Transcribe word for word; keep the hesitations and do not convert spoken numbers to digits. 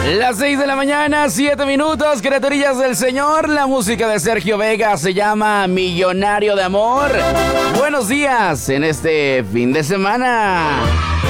Las seis de la mañana, siete minutos, criaturillas del Señor. La música de Sergio Vega se llama Millonario de Amor. Buenos días en este fin de semana.